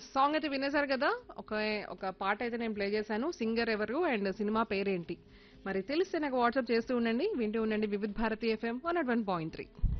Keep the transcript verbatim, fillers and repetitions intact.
Song అయితే వినేశారు కదా. ఒక ఒక పాట అయితే నేను ప్లే చేశాను. సింగర్ ఎవరు అండ్ సినిమా పేరేంటి మరి తెలిస్తే నాకు వాట్సాప్ చేస్తూ ఉండండి. వింటూ ఉండండి Vividh Bharati FM one not one point three.